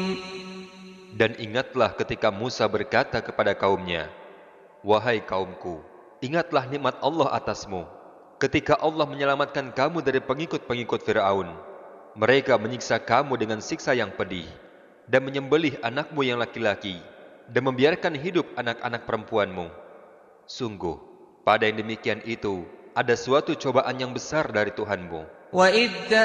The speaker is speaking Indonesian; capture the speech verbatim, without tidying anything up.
Dan ingatlah ketika Musa berkata kepada kaumnya, "Wahai kaumku, ingatlah nikmat Allah atasmu, ketika Allah menyelamatkan kamu dari pengikut-pengikut Fir'aun. Mereka menyiksa kamu dengan siksa yang pedih, dan menyembelih anakmu yang laki-laki, dan membiarkan hidup anak-anak perempuanmu. Sungguh, pada yang demikian itu, ada suatu cobaan yang besar dari Tuhanmu." وَإِذْ